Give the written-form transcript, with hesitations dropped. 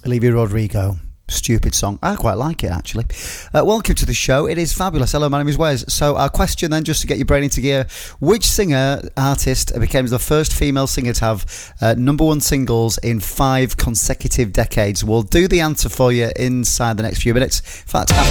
Olivia Rodrigo. Stupid song. I quite like it, actually. Welcome to the show. It is fabulous. Hello, my name is Wes. So our question then, just to get your brain into gear, which singer, artist became the first female singer to have number one singles in 5 consecutive decades? We'll do the answer for you inside the next few minutes. In fact,